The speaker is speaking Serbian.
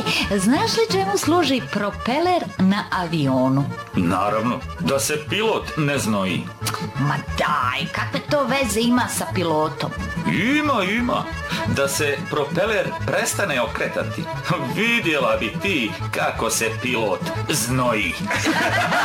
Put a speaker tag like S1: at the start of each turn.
S1: Znaš li čemu služi propeler na avionu?
S2: Naravno, da se pilot ne znoji.
S1: Ma daj, kakve to veze ima sa pilotom?
S2: Ima. Da se propeler prestane okretati. Vidjela bi ti kako se pilot znoji.